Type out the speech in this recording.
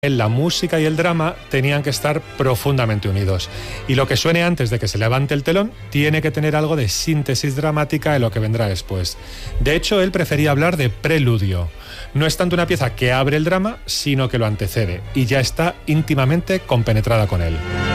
La música y el drama tenían que estar profundamente unidos. Y lo que suene antes de que se levante el telón tiene que tener algo de síntesis dramática de lo que vendrá después. De hecho, él prefería hablar de preludio. No es tanto una pieza que abre el drama, sino que lo antecede y ya está íntimamente compenetrada con él.